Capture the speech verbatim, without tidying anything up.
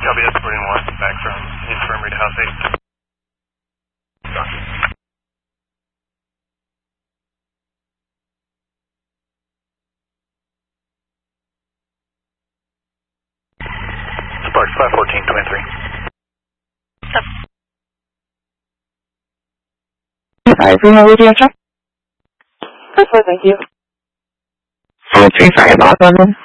Copy, escorting one back from infirmary to house eight. Sparks five fourteen twenty-three. Five, Reno Radio check. Perfect, thank you. Four three five, log one.